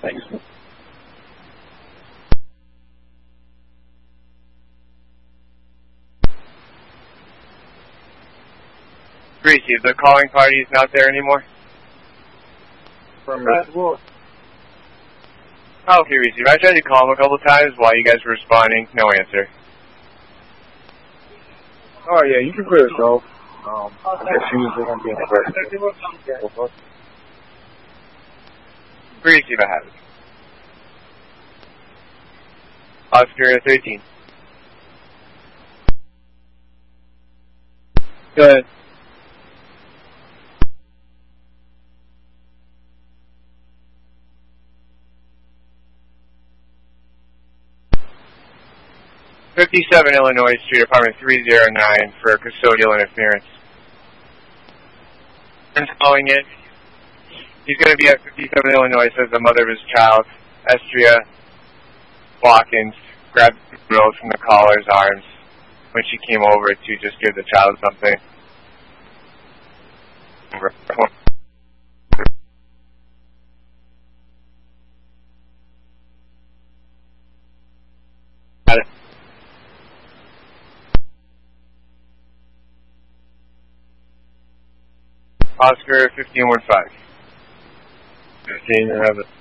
Thanks. Greasy, the calling party is not there anymore? From Red Oh, okay, Greasy. I tried to call him a couple times while you guys were responding. No answer. Oh, yeah, you can clear yourself. As soon as they're going to be in the first. Greasy, if I have it. Oscar 13. Go ahead. '57 Illinois Street, apartment 309 for custodial interference. I'm calling it. He's going to be at 57 Illinois, says the mother of his child, Estria Watkins, grabbed the rose from the caller's arms when she came over to just give the child something. Oscar 1515. 15, you have it.